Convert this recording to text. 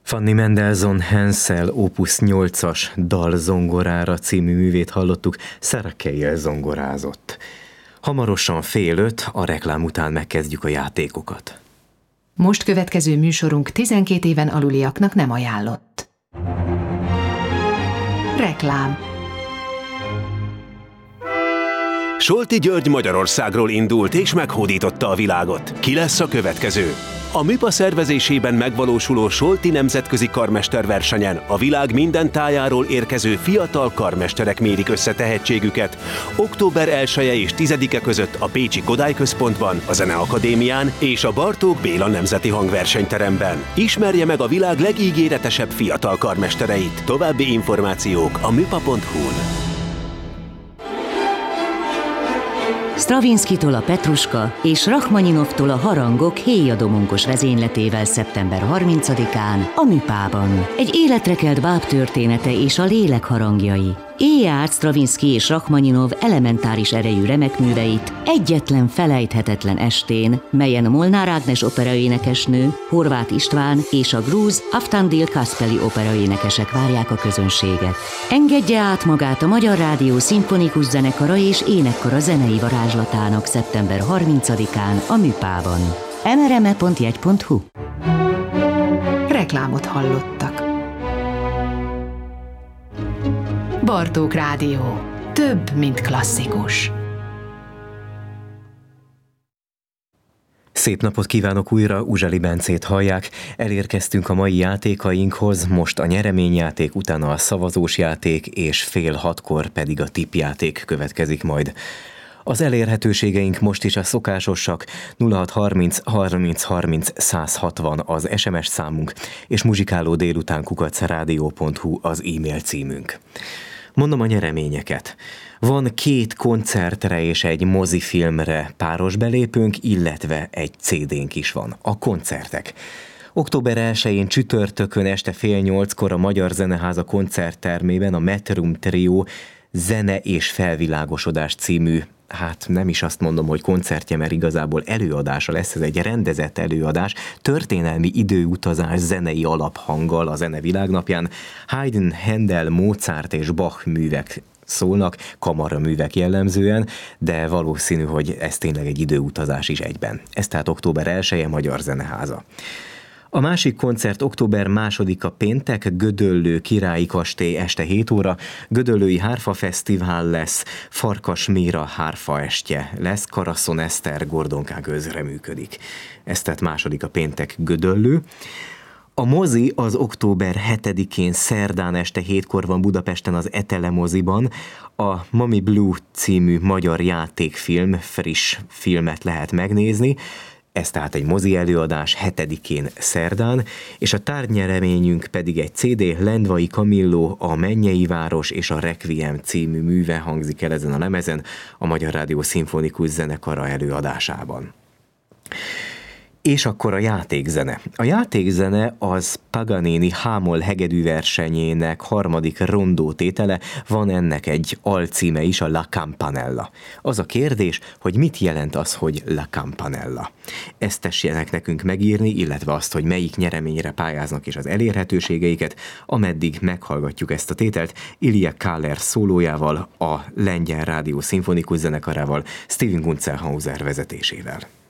Fanny Mendelssohn Henschel Opus 8-as Dal zongorára című művét hallottuk, Szerkelyel zongorázott. Hamarosan 4:30, a reklám után megkezdjük a játékokat. Most következő műsorunk 12 éven aluliaknak nem ajánlott. Reklám. Solti György Magyarországról indult és meghódította a világot. Ki lesz a következő? A MIPA szervezésében megvalósuló Solti nemzetközi karmesterversenyen a világ minden tájáról érkező fiatal karmesterek mérik össze tehetségüket. Október 1-e és 10-e között a Pécsi Kodály Központban, a Zeneakadémián és a Bartók Béla Nemzeti Hangversenyteremben. Ismerje meg a világ legígéretesebb fiatal karmestereit. További információk a mipa.hu-n. Stravinszkitól a Petruska és Rachmaninovtól a Harangok héjadomonkos vezényletével szeptember 30-án a Műpában. Egy életre kelt báb története és a lélek harangjai. Élje át Stravinszki és Rachmaninov elementáris erejű remekműveit egyetlen felejthetetlen estén, melyen Molnár Ágnes operaénekesnő, Horváth István és a grúz Aftandil Kaspeli operaénekesek várják a közönséget. Engedje át magát a Magyar Rádió Szimfonikus Zenekara és Énekkara zenei varázslatának szeptember 30-án a Műpában. mrme.jegy.hu. Reklámot hallottak. Bartók Rádió. Több, mint klasszikus. Szép napot kívánok újra, Uzsali Bencét hallják. Elérkeztünk a mai játékainkhoz, most a nyereményjáték, utána a szavazós játék, és 5:30 pedig a tippjáték következik majd. Az elérhetőségeink most is a szokásosak, 0630 30 30 160 az SMS számunk, és muzsikálódélután@rádió.hu az e-mail címünk. Mondom a nyereményeket. Van 2 koncertre és egy mozifilmre páros belépőnk, illetve egy CD-nk is van. A koncertek. Október 1-én csütörtökön este 7:30 a Magyar Zeneháza koncerttermében a Metrum Trio Zene és felvilágosodás című, hát nem is azt mondom, hogy koncertje, mert igazából előadása lesz, ez egy rendezett előadás, történelmi időutazás zenei alaphanggal a Zene Világnapján. Haydn, Händel, Mozart és Bach művek szólnak, kamaraművek jellemzően, de valószínű, hogy ez tényleg egy időutazás is egyben. Ez tehát október 1-e, Magyar Zeneháza. A másik koncert október 2-a péntek, Gödöllő Királyi Kastély este 7 óra, Gödöllői Hárfa Fesztivál lesz, Farkas Méra hárfa estje lesz, Karaszon Eszter Gordonkán közreműködik. Ez tehát 2-a péntek, Gödöllő. A mozi az október 7-én szerdán este 7-kor van Budapesten az Etele moziban. A Mami Blue című magyar játékfilm, friss filmet lehet megnézni. Ez tehát egy mozi előadás 7-én szerdán, és a tárgynyereményünk pedig egy CD, Lendvai Kamilló, a Mennyei Város és a Requiem című műve hangzik el ezen a lemezen a Magyar Rádió Szimfonikus Zenekara előadásában. És akkor a játékzene. A játékzene az Paganini Hámol hegedűversenyének 3. rondótétele, van ennek egy alcíme is, a La Campanella. Az a kérdés, hogy mit jelent az, hogy La Campanella. Ezt tessenek nekünk megírni, illetve azt, hogy melyik nyereményre pályáznak és az elérhetőségeiket, ameddig meghallgatjuk ezt a tételt Ilya Káler szólójával, a Lengyel Rádió Szimfonikus Zenekarával, Steven Gunzelhauser vezetésével.